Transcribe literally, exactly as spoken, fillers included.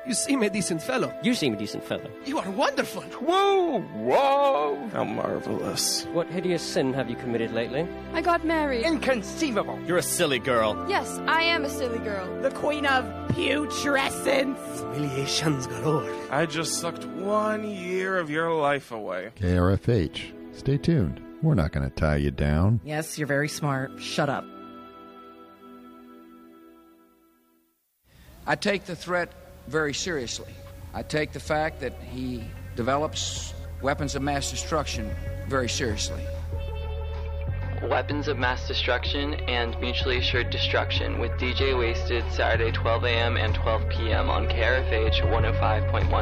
You seem a decent fellow. You seem a decent fellow. You are wonderful. Whoa, whoa, how marvelous. What hideous sin have you committed lately? I got married. Inconceivable. You're a silly girl. Yes, I am a silly girl. The queen of putrescence. Humiliations galore. I just sucked one year of your life away. K R F H. Stay tuned. We're not going to tie you down. Yes, you're very smart. Shut up. I take the threat very seriously. I take the fact that he develops weapons of mass destruction very seriously. Weapons of Mass Destruction and Mutually Assured Destruction with D J Wasted Saturday twelve a.m. and twelve p.m. on K R F H one oh five point one.